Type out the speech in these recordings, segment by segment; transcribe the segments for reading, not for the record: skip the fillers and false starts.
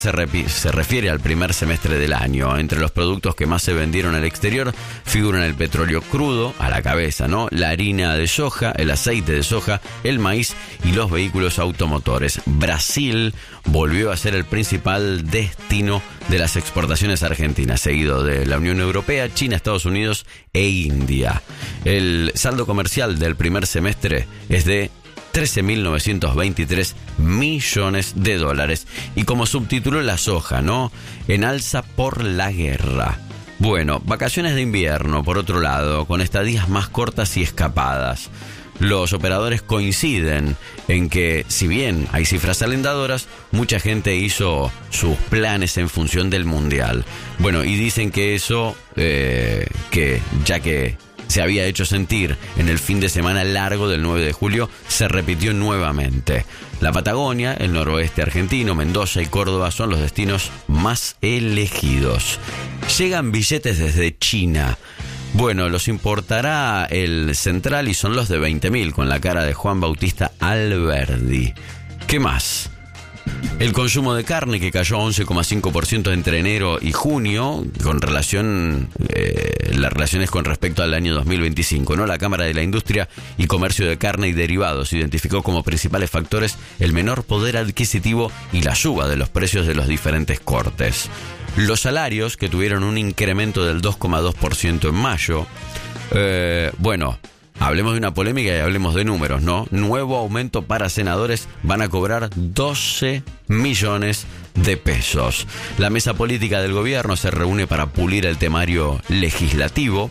se refiere al primer semestre del año. Entre los productos que más se vendieron al exterior figuran el petróleo crudo, a la cabeza, ¿no? La harina de soja, el aceite de soja, el maíz y los vehículos automotores. Brasil volvió a ser el principal destino de las exportaciones argentinas, seguido de la Unión Europea, China, Estados Unidos e India. El saldo comercial del primer semestre es de 13.923 millones de dólares. Y como subtítulo, la soja, ¿no? En alza por la guerra. Bueno, vacaciones de invierno, por otro lado, con estadías más cortas y escapadas. Los operadores coinciden en que, si bien hay cifras alentadoras, mucha gente hizo sus planes en función del mundial. Bueno, y dicen que eso, ya que se había hecho sentir en el fin de semana largo del 9 de julio, se repitió nuevamente. La Patagonia, el noroeste argentino, Mendoza y Córdoba son los destinos más elegidos. Llegan billetes desde China. Bueno, los importará el Central y son los de 20.000, con la cara de Juan Bautista Alberdi. ¿Qué más? El consumo de carne, que cayó 11,5% entre enero y junio, con relación, las relaciones con respecto al año 2025, ¿no? La Cámara de la Industria y Comercio de Carne y Derivados identificó como principales factores el menor poder adquisitivo y la suba de los precios de los diferentes cortes. Los salarios, que tuvieron un incremento del 2,2% en mayo, hablemos de una polémica y hablemos de números, ¿no? Nuevo aumento para senadores, van a cobrar 12 millones de pesos. La mesa política del gobierno se reúne para pulir el temario legislativo.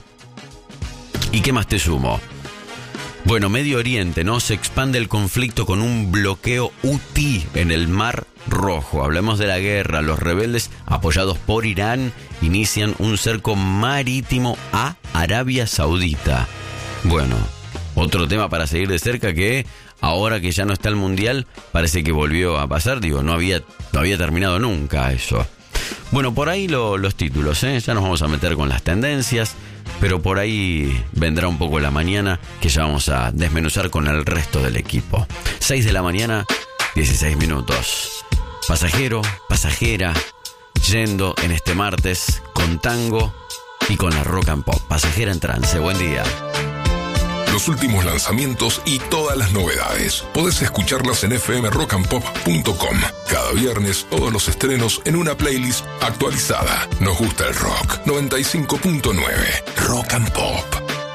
¿Y qué más te sumo? Bueno, Medio Oriente, ¿no? Se expande el conflicto con un bloqueo hutí en el Mar Rojo. Hablemos de la guerra. Los rebeldes, apoyados por Irán, inician un cerco marítimo a Arabia Saudita. Bueno, otro tema para seguir de cerca que ahora que ya no está el mundial parece que volvió a pasar. Digo, no había terminado nunca eso. Bueno, por ahí los títulos, ¿eh? Ya nos vamos a meter con las tendencias, pero por ahí vendrá un poco la mañana que ya vamos a desmenuzar con el resto del equipo. 6 de la mañana, 16 minutos. Pasajero, pasajera, yendo en este martes con tango y con la rock and pop. Pasajera en trance, buen día. Los últimos lanzamientos y todas las novedades. Podés escucharlas en fmrockandpop.com. Cada viernes, todos los estrenos en una playlist actualizada. Nos gusta el rock. 95.9. Rock and Pop.